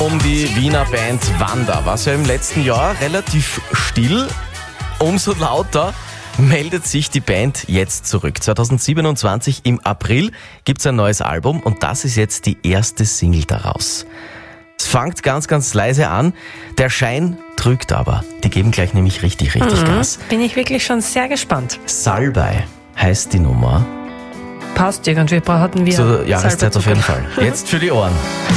um die Wiener Band Wanda. War ja im letzten Jahr relativ still. Umso lauter meldet sich die Band jetzt zurück. 2027 im April gibt's ein neues Album und das ist jetzt die erste Single daraus. Es fängt ganz, ganz leise an. Der Schein trügt aber. Die geben gleich nämlich richtig Gas. Bin ich wirklich schon sehr gespannt. Salbei heißt die Nummer. Passt irgendwie, hatten wir. Zur Jahreszeit Salbei auf jeden Fall. Jetzt für die Ohren.